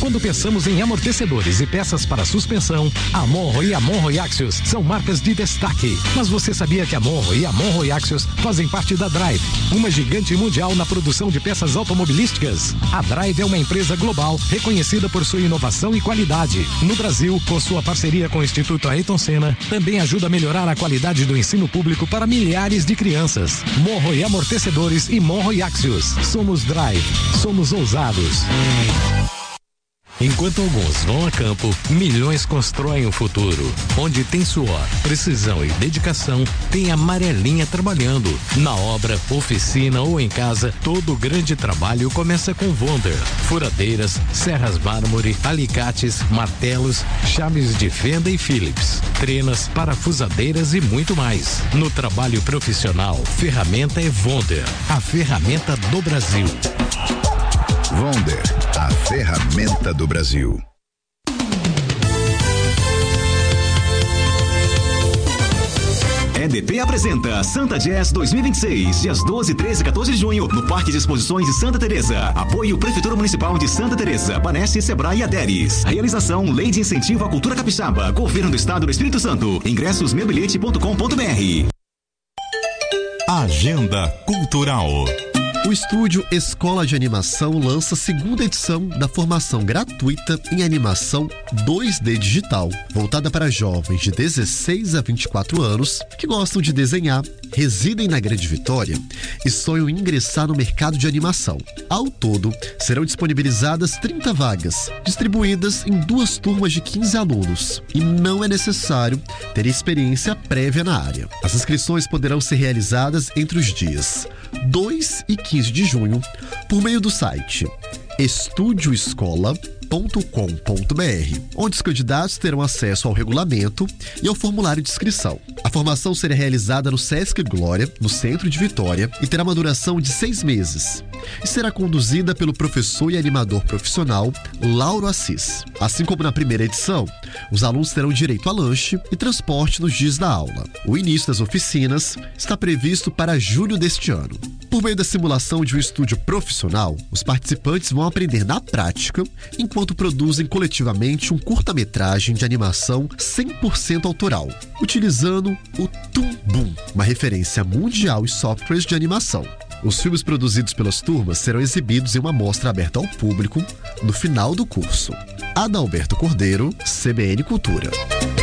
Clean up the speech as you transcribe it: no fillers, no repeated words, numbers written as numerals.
Quando pensamos em amortecedores e peças para suspensão, a Monro e a Monro Axios são marcas de destaque. Mas você sabia que a Monro e a Monro Axios fazem parte da Drive, uma gigante mundial na produção de peças automobilísticas? A Drive é uma empresa global reconhecida por sua inovação e qualidade. No Brasil, com sua parceria com o Instituto Ayrton Senna, também ajuda a melhorar a qualidade do ensino público para milhares de crianças. Monro e Amortecedores e Monro e Axios. Somos Drive. Somos ousados. Enquanto alguns vão a campo, milhões constroem o futuro. Onde tem suor, precisão e dedicação, tem a Amarelinha trabalhando. Na obra, oficina ou em casa, todo grande trabalho começa com Wonder. Furadeiras, serras mármore, alicates, martelos, chaves de fenda e Phillips, trenas, parafusadeiras e muito mais. No trabalho profissional, ferramenta é Wonder, a ferramenta do Brasil. Wonder, a ferramenta do Brasil. EDP apresenta Santa Jazz 2026, dias 12, 13 e 14 de junho, no Parque de Exposições de Santa Teresa. Apoio Prefeitura Municipal de Santa Teresa, Banesse, Sebrae e Aderes. Realização Lei de Incentivo à Cultura Capixaba, Governo do Estado do Espírito Santo. Ingressos meubilhete.com.br. Agenda Cultural. O estúdio Escola de Animação lança a segunda edição da formação gratuita em animação 2D digital, voltada para jovens de 16 a 24 anos que gostam de desenhar, residem na Grande Vitória e sonham em ingressar no mercado de animação. Ao todo, serão disponibilizadas 30 vagas, distribuídas em 2 turmas de 15 alunos, e não é necessário ter experiência prévia na área. As inscrições poderão ser realizadas entre os dias 2 e 15 de junho, por meio do site estudioescola.com.br, onde os candidatos terão acesso ao regulamento e ao formulário de inscrição. A formação será realizada no Sesc Glória, no centro de Vitória, e terá uma duração de 6 meses. E será conduzida pelo professor e animador profissional Lauro Assis. Assim como na primeira edição, os alunos terão direito a lanche e transporte nos dias da aula. O início das oficinas está previsto para julho deste ano. Por meio da simulação de um estúdio profissional, os participantes vão aprender na prática, enquanto produzem coletivamente um curta-metragem de animação 100% autoral, utilizando o Toon Boom, uma referência mundial em softwares de animação. Os filmes produzidos pelas turmas serão exibidos em uma mostra aberta ao público no final do curso. Adalberto Cordeiro, CBN Cultura.